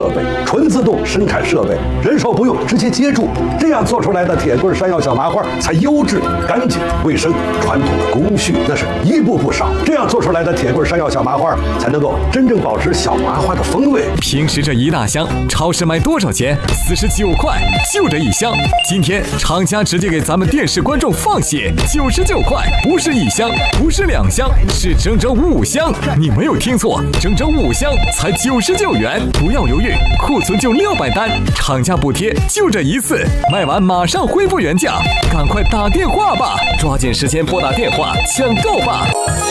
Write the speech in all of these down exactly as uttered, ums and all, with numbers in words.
设备，纯自动生产设备，人手不用，直接接住，这样做出来的铁棍山药小麻花才优质、干净、卫生。传统的工序那是一步不少，这样做出来的铁棍山药小麻花才能够真正保持小麻花的风味。 平时这一大箱，超市卖多少钱？四十九块，就这一箱。今天厂家直接给咱们电视观众放血，九十九块，不是一箱，不是两箱，是整整五箱。你没有听错，整整五箱才九十九元，不要犹豫。库存就六百单，厂家补贴就这一次，卖完马上恢复原价，赶快打电话吧，抓紧时间拨打电话抢购吧。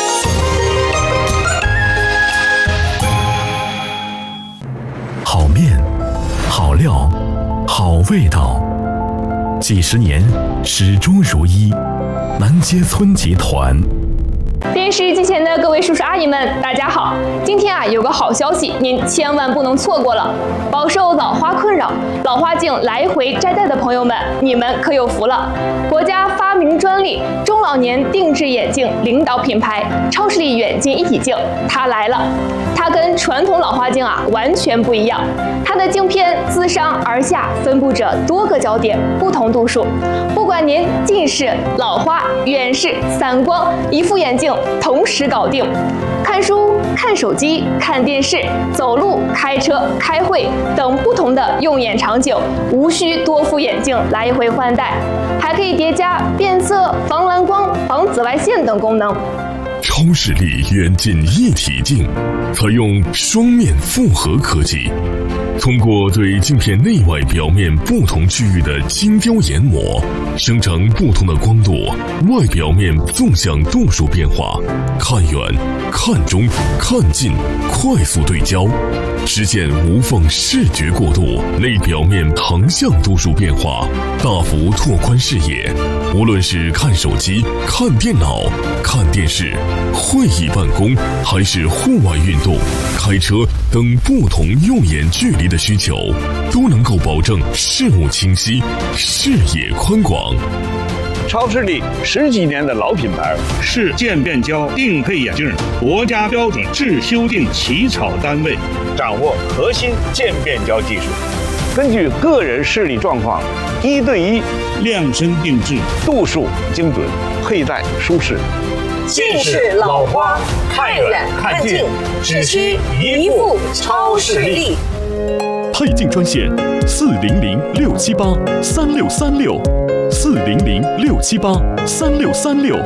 好面，好料，好味道，几十年始终如一。南街村集团。 电视机前的各位叔叔阿姨们，大家好！今天啊，有个好消息，您千万不能错过了。饱受老花困扰、老花镜来回摘戴的朋友们，你们可有福了！国家发明专利中老年定制眼镜领导品牌超视力远近一体镜，它来了。它跟传统老花镜啊完全不一样，它的镜片自上而下分布着多个焦点，不同度数。不管您近视、老花、远视、散光，一副眼镜同时搞定。看书、看手机、看电视、走路、开车、开会等不同的用眼场景，无需多副眼镜来回换代，还可以叠加变色、防蓝光、防紫外线等功能。 超视力远近一体镜采用双面复合科技，通过对镜片内外表面不同区域的精雕研磨，生成不同的光度、外表面纵向度数变化，看远、看中、看近，快速对焦，实现无缝视觉过渡，内表面横向度数变化，大幅拓宽视野。无论是看手机、看电脑、看电视、会议办公，还是户外运动、开车等不同用眼距离的需求，都能够保证视物清晰、视野宽广。 超视力十几年的老品牌， 是渐变焦定配眼镜国家标准制修订起草单位， 掌握核心渐变焦技术，根据个人视力状况，一对一量身定制， 度数精准，佩戴舒适。 近视老花，看远看近，只需一副超视力。 配镜专线：四零零六七八三六三六，四零零六七八三六三六。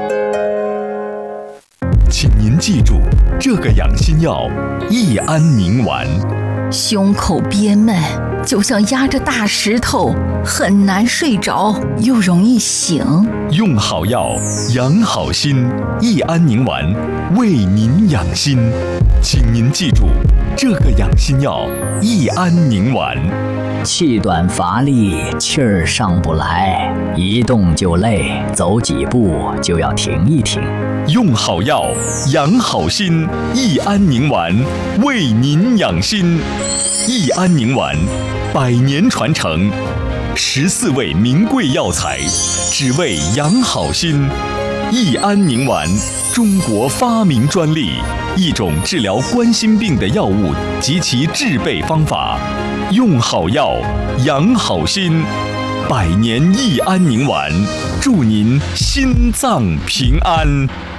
请您记住这个养心药——益安宁丸。 胸口憋闷，就像压着大石头，很难睡着，又容易醒。 用好药，养好心，益安宁丸为您养心。请您记住这个养心药——益安宁丸。 气短乏力，气儿上不来，一动就累，走几步就要停一停。 用好药，养好心，益安宁丸为您养心。益安宁丸，百年传承，十四味名贵药材，只为养好心。益安宁丸，中国发明专利，一种治疗冠心病的药物及其制备方法。用好药，养好心，百年益安宁丸，祝您心脏平安。